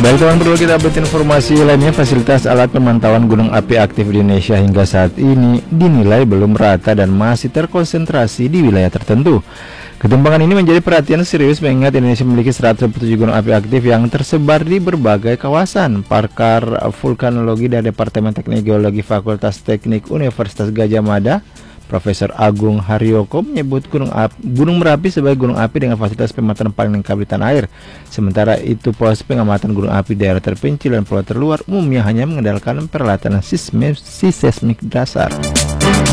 Baik teman, perlu kita update informasi lainnya. Fasilitas alat pemantauan gunung api aktif di Indonesia hingga saat ini dinilai belum rata dan masih terkonsentrasi di wilayah tertentu. Ketimpangan ini menjadi perhatian serius mengingat Indonesia memiliki 127 gunung api aktif yang tersebar di berbagai kawasan. Pakar vulkanologi dari Departemen Teknik Geologi Fakultas Teknik Universitas Gadjah Mada, Profesor Agung Haryoko, menyebut Gunung Merapi sebagai gunung api dengan fasilitas pemantauan paling lengkap di tanah air. Sementara itu, proses pengamatan gunung api daerah terpencil dan pulau terluar umumnya hanya mengandalkan peralatan seismik dasar.